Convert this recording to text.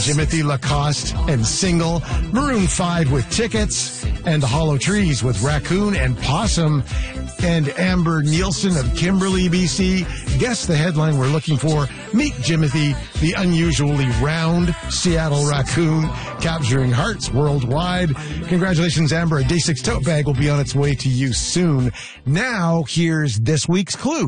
Jimothy Lacoste and Single, Maroon 5 with Tickets, and the Hollow Trees with Raccoon and Possum, and Amber Nielsen of Kimberley, BC. Guess the headline we're looking for. Meet Jimothy, the unusually round Seattle raccoon, capturing hearts worldwide. Congratulations, Amber. A Day 6 tote bag will be on its way to you soon. Now, here's this week's clue.